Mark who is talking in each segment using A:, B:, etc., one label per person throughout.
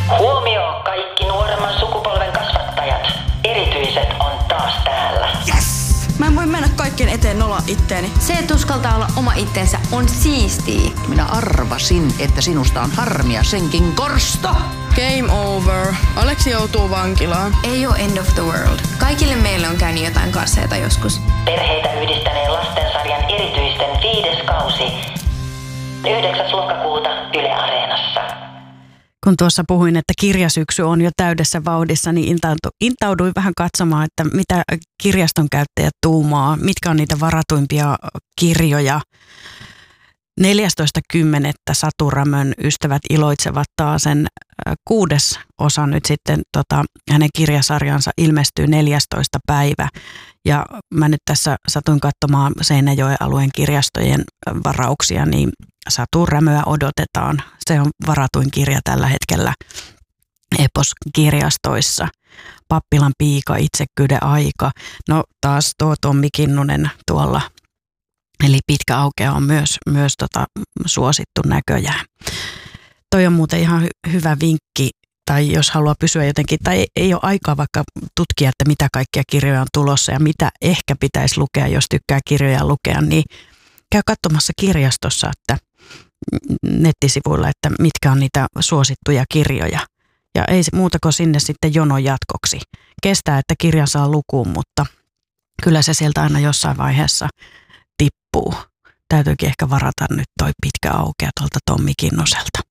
A: Huomio kaikki nuoremman sukupolven kasvattajat. Erityiset on taas täällä.
B: Yes! Mä en voi mennä kaikkien eteen nolla itteeni.
C: Se, että uskaltaa olla oma itsensä, on siistiä.
D: Minä arvasin, että sinusta on harmia senkin korsto.
B: Game over. Aleksi joutuu vankilaan.
C: Ei oo end of the world. Kaikille meille on käynyt jotain karseeta joskus.
A: Perheitä yhdistäneen lastensarjan erityisten 5. kausi. 9. lokakuuta Yle Areenassa.
E: Kun tuossa puhuin, että kirjasyksy on jo täydessä vauhdissa, niin intauduin vähän katsomaan, että mitä kirjaston käyttäjät tuumaa, mitkä on niitä varatuimpia kirjoja. 14.10. Satu Rämön ystävät iloitsevat taas sen 6. osa nyt sitten hänen kirjasarjansa ilmestyy 14. päivä. Ja mä nyt tässä satuin katsomaan Seinäjoen alueen kirjastojen varauksia, niin Satu Rämöä odotetaan. Se on varatuin kirja tällä hetkellä Epos-kirjastoissa. Pappilan piika, itsekkyyden aika. No taas tuo Tommi Kinnunen tuolla. Eli Pitkä aukea on myös suosittu näköjään. Toi on muuten ihan hyvä vinkki, tai jos haluaa pysyä jotenkin, tai ei ole aikaa vaikka tutkia, että mitä kaikkia kirjoja on tulossa ja mitä ehkä pitäisi lukea, jos tykkää kirjoja lukea, niin käy katsomassa kirjastossa, että nettisivuilla, että mitkä on niitä suosittuja kirjoja. Ja ei muuta kuin sinne sitten jonon jatkoksi. Kestää, että kirja saa lukuun, mutta kyllä se sieltä aina jossain vaiheessa tippuu. Täytyykin ehkä varata nyt toi Pitkä aukea tuolta Tommi Kinnuselta.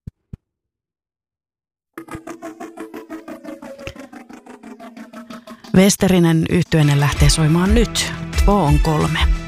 E: Westerinen yhtyeinen lähtee soimaan nyt. Två on 3.